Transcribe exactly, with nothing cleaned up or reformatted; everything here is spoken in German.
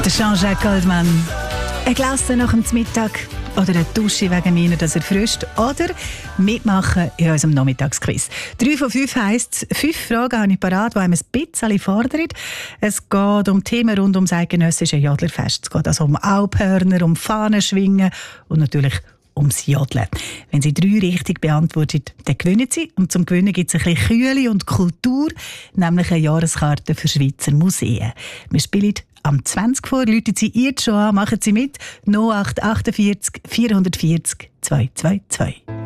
Der Jean-Jacques Goldman. Ein Glas nach dem Mittag oder eine Dusche wegen mir, dass er frischt. Oder mitmachen in unserem Nachmittagsquiz. Drei von fünf heisst, fünf Fragen habe ich parat, die einem ein bisschen fordern. Es geht um Themen rund ums eidgenössische Jodlerfest. Es geht also um Alphörner, um Fahnenschwingen und natürlich ums Jodeln. Wenn Sie drei richtig beantworten, dann gewinnen Sie. Und zum Gewinnen gibt es ein bisschen Kühle und Kultur, nämlich eine Jahreskarte für Schweizer Museen. Wir spielen am zwanzig vor, rufen Sie jetzt schon an, machen Sie mit. null acht acht vier vier vier null zwei zwei zwei.